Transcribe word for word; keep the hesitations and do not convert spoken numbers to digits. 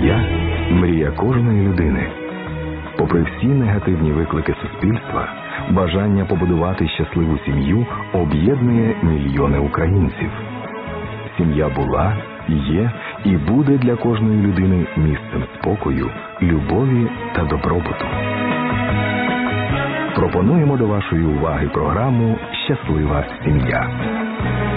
Сім'я – мрія кожної людини. Попри всі негативні виклики суспільства, бажання побудувати щасливу сім'ю об'єднує мільйони українців. Сім'я була, є і буде для кожної людини місцем спокою, любові та добробуту. Пропонуємо до вашої уваги програму «Щаслива сім'я».